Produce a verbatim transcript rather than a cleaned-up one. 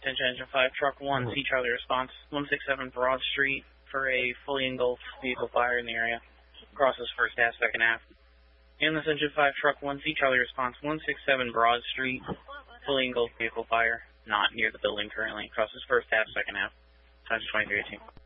Attention Engine five, Truck one, C Charlie response, one six seven Broad Street for a fully engulfed vehicle fire in the area. Crosses first half, second half. And this Engine five, Truck one, C Charlie response, one six seven Broad Street, fully engulfed vehicle fire, not near the building currently. Crosses first half, second half. Times twenty-three eighteen.